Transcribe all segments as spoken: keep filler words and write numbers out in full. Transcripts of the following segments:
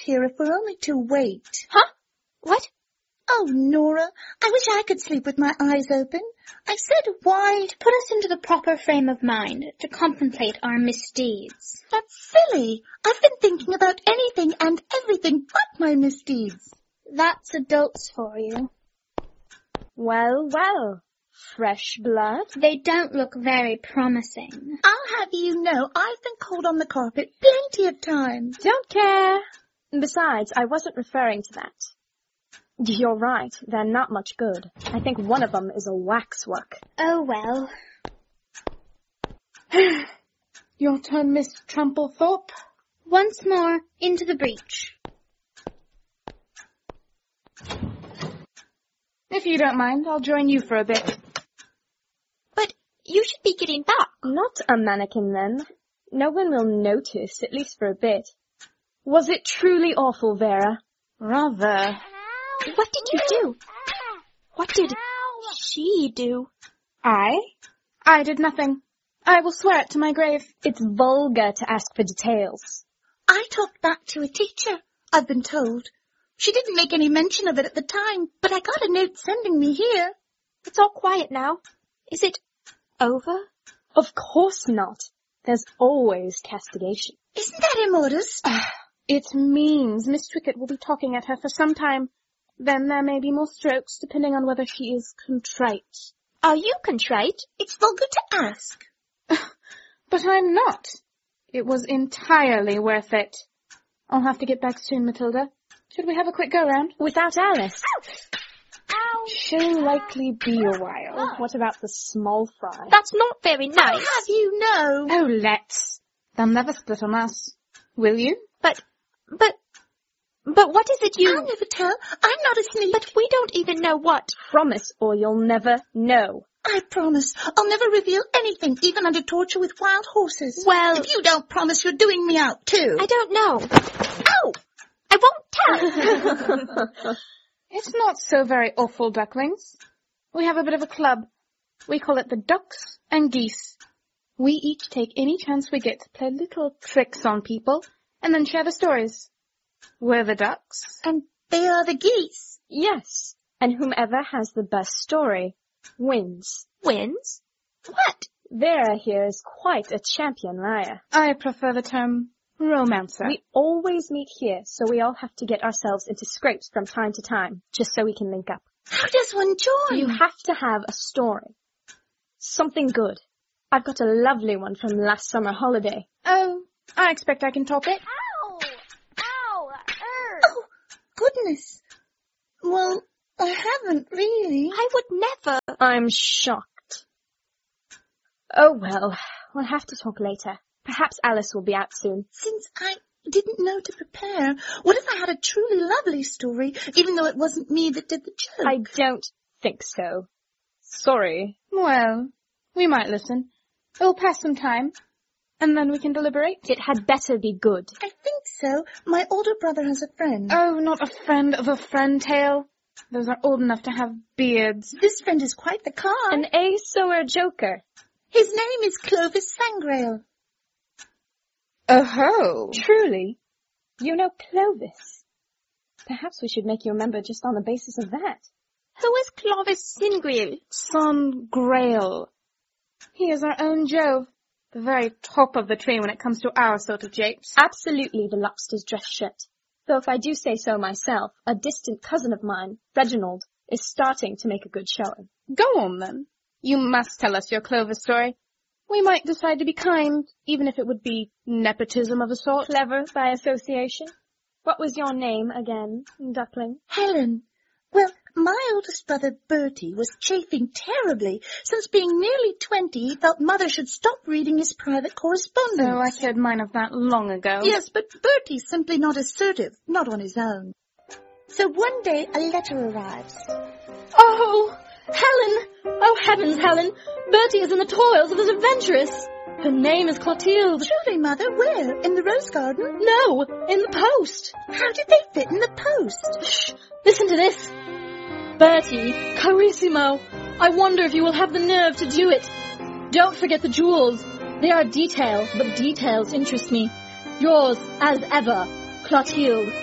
here if we're only to wait. Huh? What? Oh, Nora, I wish I could sleep with my eyes open. I said why? To put us into the proper frame of mind, to contemplate our misdeeds. That's silly. I've been thinking about anything and everything but my misdeeds. That's adults for you. Well, well. Fresh blood? They don't look very promising. I'll have you know I've been called on the carpet plenty of times. Don't care. Besides, I wasn't referring to that. You're right, they're not much good. I think one of them is a waxwork. Oh, well. Your turn, Miss Tramplethorpe. Once more, into the breach. If you don't mind, I'll join you for a bit. But you should be getting back. Not a mannequin, then. No one will notice, at least for a bit. Was it truly awful, Vera? Rather. What did you do? What did she do? I? I did nothing. I will swear it to my grave. It's vulgar to ask for details. I talked back to a teacher, I've been told. She didn't make any mention of it at the time, but I got a note sending me here. It's all quiet now. Is it over? Of course not. There's always castigation. Isn't that immodest? It means Miss Twickett will be talking at her for some time. Then there may be more strokes, depending on whether she is contrite. Are you contrite? It's vulgar to ask. But I'm not. It was entirely worth it. I'll have to get back soon, Matilda. Should we have a quick go-round? Without Alice? Ow. She'll likely be a while. What about the small fry? That's not very nice. I'll have you know. Oh, let's. They'll never split on us. Will you? But, but, but what is it you... I'll never tell. I'm not a sneak. But we don't even know what. Promise or you'll never know. I promise. I'll never reveal anything, even under torture with wild horses. Well... If you don't promise, you're doing me out, too. I don't know. Ow! I won't tell. It's not so very awful, ducklings. We have a bit of a club. We call it the Ducks and Geese. We each take any chance we get to play little tricks on people and then share the stories. We're the ducks. And they are the geese. Yes. And whomever has the best story wins. Wins? What? Vera here is quite a champion liar. I prefer the term romancer. We always meet here, so we all have to get ourselves into scrapes from time to time, just so we can link up. How does one join? You have to have a story. Something good. I've got a lovely one from last summer holiday. Oh, I expect I can top it. Ow! Ow! Er. Oh, goodness. Well, I haven't really. I would never. I'm shocked. Oh well, we'll have to talk later. Perhaps Alice will be out soon. Since I didn't know to prepare, what if I had a truly lovely story, even though it wasn't me that did the joke? I don't think so. Sorry. Well, we might listen. It'll pass some time, and then we can deliberate. It had better be good. I think so. My older brother has a friend. Oh, not a friend of a friend tale. Those are old enough to have beards. This friend is quite the con. An A-sower joker. His name is Clovis Sangrail. Oh-ho. Truly? You know Clovis? Perhaps we should make you a member just on the basis of that. Who is Clovis Sangrail? Sangrail. He is our own Jove, the very top of the tree when it comes to our sort of japes. Absolutely the lobster's dress shirt. Though if I do say so myself, a distant cousin of mine, Reginald, is starting to make a good showing. Go on, then. You must tell us your Clovis story. We might decide to be kind, even if it would be nepotism of a sort. Clever by association. What was your name again, duckling? Helen. Well, my oldest brother Bertie was chafing terribly. Since being nearly twenty, he felt Mother should stop reading his private correspondence. Oh, I heard mine of that long ago. Yes, but Bertie's simply not assertive, not on his own. So one day a letter arrives. Oh, Helen! Oh, heavens, Helen! Bertie is in the toils of his adventuress. Her name is Clotilde. Truly, Mother, where? In the rose garden? No, in the post. How did they fit in the post? Shh, listen to this. Bertie, carissimo, I wonder if you will have the nerve to do it. Don't forget the jewels. They are detail, but details interest me. Yours, as ever, Clotilde.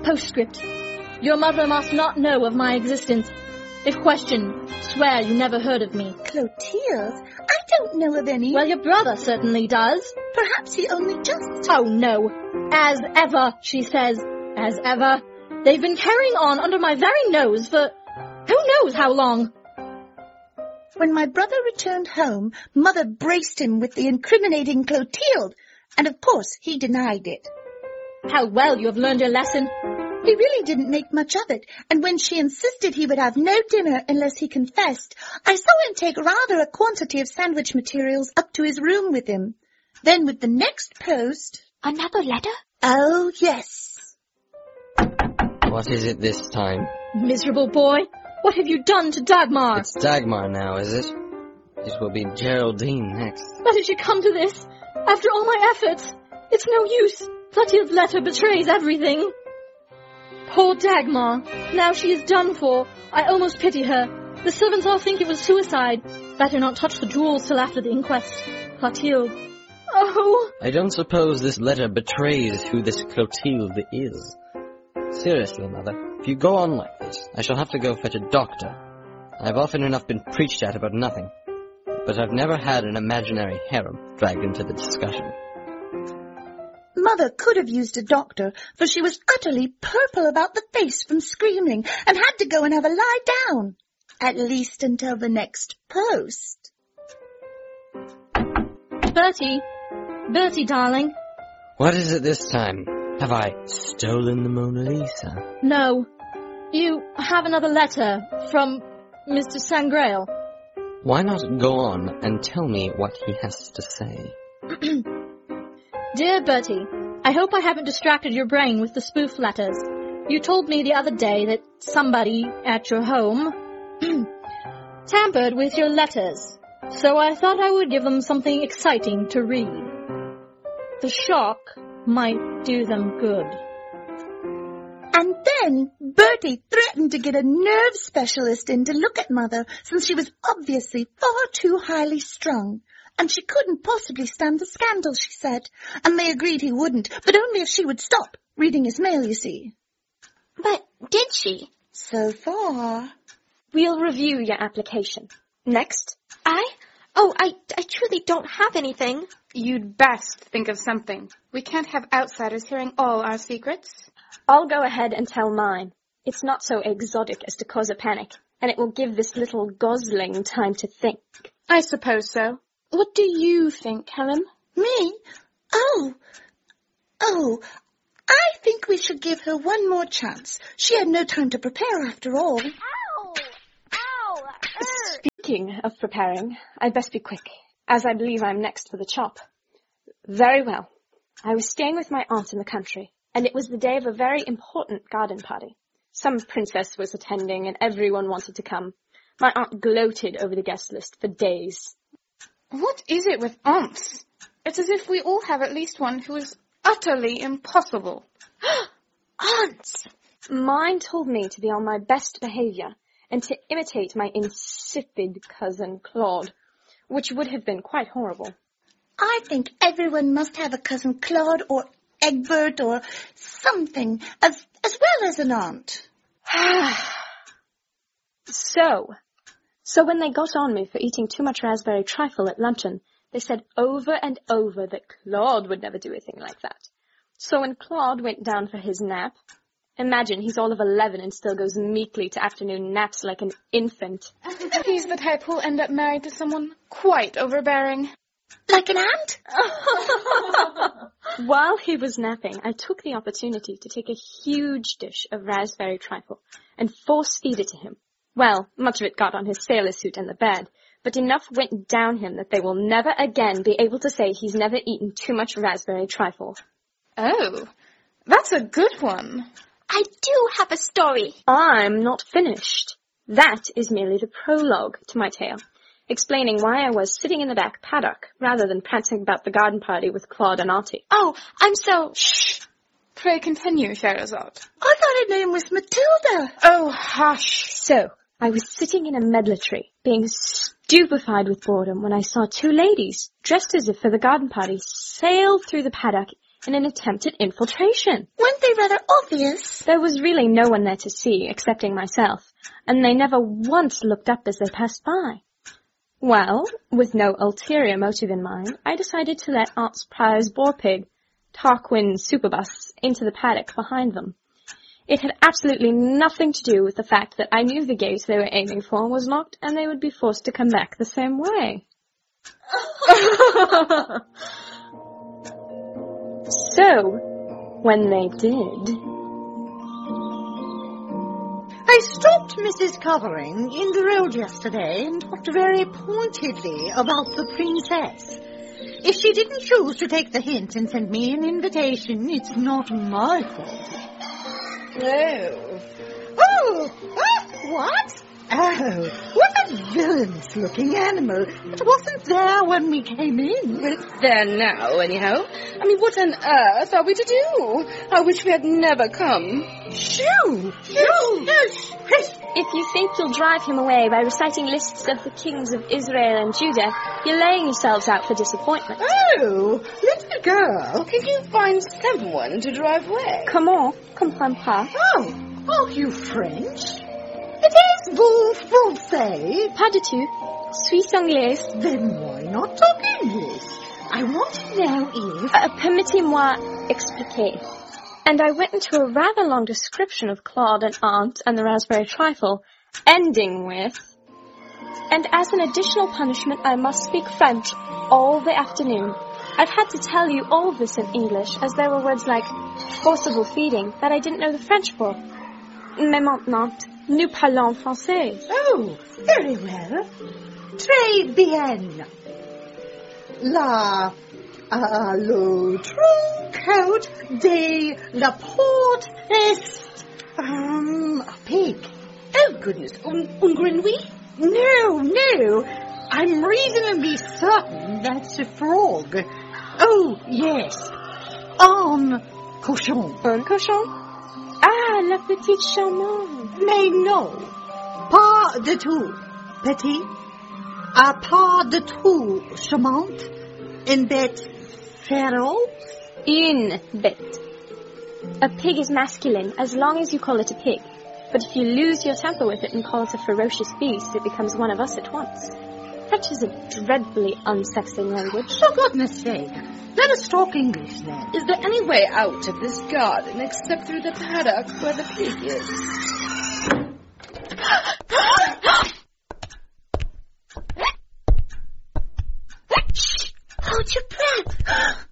Postscript. Your mother must not know of my existence. If questioned, swear you never heard of me. Clotilde? I don't know of any. Well, your brother certainly does. Perhaps he only just... Oh, no. As ever, she says. As ever. They've been carrying on under my very nose for who knows how long. When my brother returned home, Mother braced him with the incriminating Clotilde, and of course he denied it. How well you have learned your lesson. He really didn't make much of it, and when she insisted he would have no dinner unless he confessed, I saw him take rather a quantity of sandwich materials up to his room with him. Then with the next post... Another letter? Oh, yes. What is it this time? Miserable boy, what have you done to Dagmar? It's Dagmar now, is it? It will be Geraldine next. How did you come to this? After all my efforts? It's no use. Clotilde's letter betrays everything. Poor Dagmar. Now she is done for. I almost pity her. The servants all think it was suicide. Better not touch the jewels till after the inquest. Clotilde. Oh! I don't suppose this letter betrays who this Clotilde is. Seriously, Mother, if you go on like this, I shall have to go fetch a doctor. I've often enough been preached at about nothing, but I've never had an imaginary harem dragged into the discussion. Mother could have used a doctor, for she was utterly purple about the face from screaming, and had to go and have a lie down. At least until the next post. Bertie. Bertie, darling. What is it this time? Have I stolen the Mona Lisa? No. You have another letter from Mister Sangrail. Why not go on and tell me what he has to say? Dear Bertie, I hope I haven't distracted your brain with the spoof letters. You told me the other day that somebody at your home tampered with your letters, so I thought I would give them something exciting to read. The shock might do them good. And then Bertie threatened to get a nerve specialist in to look at Mother, since she was obviously far too highly strung. And she couldn't possibly stand the scandal, she said. And they agreed he wouldn't, but only if she would stop reading his mail, you see. But did she? So far. We'll review your application. Next. I? Oh, I, I truly don't have anything. You'd best think of something. We can't have outsiders hearing all our secrets. I'll go ahead and tell mine. It's not so exotic as to cause a panic, and it will give this little gosling time to think. I suppose so. What do you think, Helen? Me? Oh. Oh. I think we should give her one more chance. She had no time to prepare after all. Ow! Ow! Speaking of preparing, I'd best be quick, as I believe I'm next for the chop. Very well. I was staying with my aunt in the country, and it was the day of a very important garden party. Some princess was attending, and everyone wanted to come. My aunt gloated over the guest list for days. What is it with aunts? It's as if we all have at least one who is utterly impossible. Aunts! Mine told me to be on my best behavior and to imitate my insipid cousin Claude, which would have been quite horrible. I think everyone must have a cousin Claude or Egbert or something, as, as well as an aunt. So... So when they got on me for eating too much raspberry trifle at luncheon, they said over and over that Claude would never do a thing like that. So when Claude went down for his nap, imagine he's all of eleven and still goes meekly to afternoon naps like an infant. He's the type who'll end up married to someone quite overbearing. Like an aunt? While he was napping, I took the opportunity to take a huge dish of raspberry trifle and force-feed it to him. Well, much of it got on his sailor suit and the bed, but enough went down him that they will never again be able to say he's never eaten too much raspberry trifle. Oh, that's a good one. I do have a story. I'm not finished. That is merely the prologue to my tale, explaining why I was sitting in the back paddock rather than prancing about the garden party with Claude and Auntie. Oh, I'm so... Shh! Pray continue, Scheherazade. I thought her name was Matilda. Oh, hush. So, I was sitting in a medlar tree, being stupefied with boredom when I saw two ladies, dressed as if for the garden party, sail through the paddock in an attempt at infiltration. Weren't they rather obvious? There was really no one there to see, excepting myself, and they never once looked up as they passed by. Well, with no ulterior motive in mind, I decided to let Aunt's prize boar pig, Tarquin's superbus, into the paddock behind them. It had absolutely nothing to do with the fact that I knew the gate they were aiming for was locked and they would be forced to come back the same way. So, when they did... I stopped Missus Covering in the road yesterday and talked very pointedly about the princess. If she didn't choose to take the hint and send me an invitation, it's not my fault. Oh. Oh! Ah, what? Oh, what a villainous-looking animal. It wasn't there when we came in. Well, it's there now, anyhow. I mean, what on earth are we to do? I wish we had never come. Shoo! Shoo! Hush! Hush! If you think you'll drive him away by reciting lists of the kings of Israel and Judah, you're laying yourselves out for disappointment. Oh, little girl. Can you find someone to drive away? Comment comprends pas? Oh, are you French? It is vous français. Pas du tout. Suis anglaise. Then why not talk English? I want to know if... Uh, permettez-moi expliquer. And I went into a rather long description of Claude and Aunt and the raspberry trifle, ending with, and as an additional punishment I must speak French all the afternoon. I've had to tell you all this in English, as there were words like forcible feeding that I didn't know the French for. Mais maintenant, nous parlons français. Oh, very well. Très bien. La... Uh, le tronc de la porte est... Um, a pig. Oh, goodness. Un, un grenouille? No, no. I'm reasonably certain that's a frog. Oh, yes. Un cochon. Un cochon? Ah, la petite charmante. Mais non. Pas du tout. Petit. Ah, pas du tout charmante. Une bête feral. Une bête. A pig is masculine as long as you call it a pig. But if you lose your temper with it and call it a ferocious beast, it becomes one of us at once. French is a dreadfully unsexy language. For goodness sake, let us talk English then. Is there any way out of this garden except through the paddock where the pig is? Hold your breath.